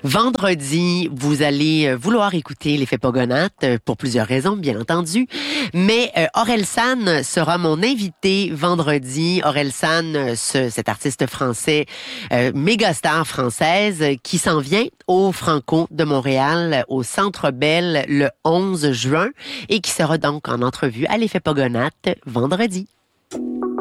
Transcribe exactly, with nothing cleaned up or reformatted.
Vendredi, vous allez vouloir écouter l'effet Pogonate pour plusieurs raisons, bien entendu. Mais euh, Orelsan sera mon invité vendredi. Orelsan, ce, cet artiste français, euh, méga star française, qui s'en vient au Franco de Montréal, au Centre Bell, le onze juin, et qui sera donc en entrevue à l'effet Pogonate vendredi.